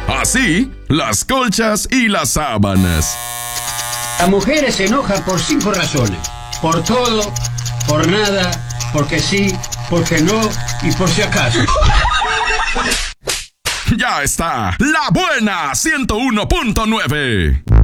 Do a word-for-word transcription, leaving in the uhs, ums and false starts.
Así, las colchas y las sábanas. Las mujeres se enojan por cinco razones. Por todo, por nada, porque sí, porque no y por si acaso. Ya está, La Buena ciento uno punto nueve.